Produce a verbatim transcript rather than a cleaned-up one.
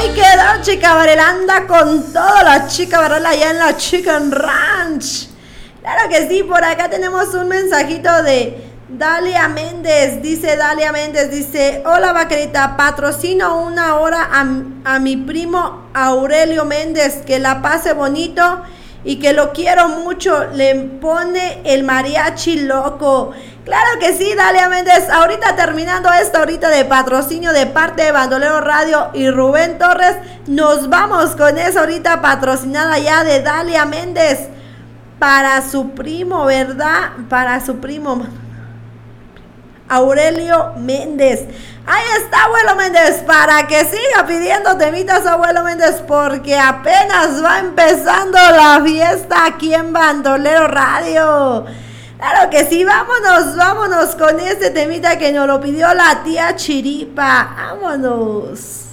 Ahí quedó Chica Varela, anda con todo la Chica Varela allá en la Chicken Ranch. Claro que sí, por acá tenemos un mensajito de Dalia Méndez. Dice Dalia Méndez, dice: hola vaquerita, patrocino una hora a, a mi primo Aurelio Méndez, que la pase bonito y que lo quiero mucho, le pone el mariachi loco. Claro que sí, Dalia Méndez. Ahorita terminando esta horita de patrocinio de parte de Bandolero Radio y Rubén Torres, nos vamos con esa horita patrocinada ya de Dalia Méndez para su primo, ¿verdad? Para su primo Aurelio Méndez. Ahí está, abuelo Méndez, para que siga pidiendo temitas, abuelo Méndez, porque apenas va empezando la fiesta aquí en Bandolero Radio. Claro que sí, vámonos, vámonos con este temita que nos lo pidió la tía Chiripa. Vámonos.